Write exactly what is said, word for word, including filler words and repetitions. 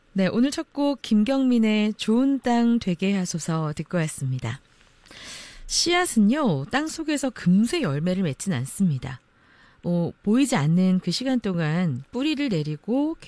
네, 오늘 첫 곡 김경민의 좋은 땅 되게 하소서 듣고 왔습니다. 씨앗은요, 땅 속에서 금세 열매를 맺진 않습니다. 어, 보이지 않는 그 시간 동안 뿌리를 내리고